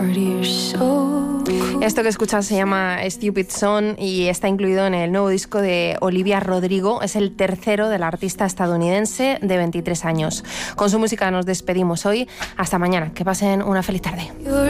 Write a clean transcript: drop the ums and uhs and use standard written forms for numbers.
Esto que escuchas se llama Stupid Song y está incluido en el nuevo disco de Olivia Rodrigo. Es el tercero del artista estadounidense de 23 años. Con su música nos despedimos hoy. Hasta mañana. Que pasen una feliz tarde.